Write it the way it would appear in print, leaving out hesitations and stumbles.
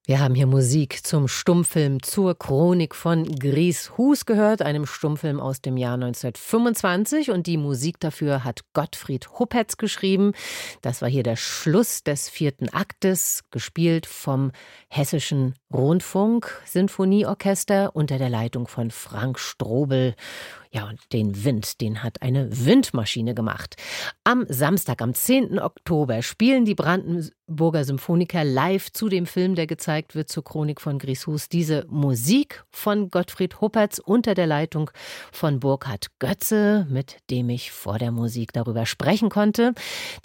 Wir haben hier Musik zum Stummfilm Zur Chronik von Grieshus gehört, einem Stummfilm aus dem Jahr 1925. Und die Musik dafür hat Gottfried Huppetz geschrieben. Das war hier der Schluss des 4. Aktes, gespielt vom Hessischen Rundfunk Sinfonieorchester unter der Leitung von Frank Strobel. Ja, und den Wind, den hat eine Windmaschine gemacht. Am Samstag, am 10. Oktober, spielen die Brandenburger Symphoniker live zu dem Film, der gezeigt wird, zur Chronik von Grieshus, diese Musik von Gottfried Huppetz unter der Leitung von Burkhard Götze, mit dem ich vor der Musik darüber sprechen konnte.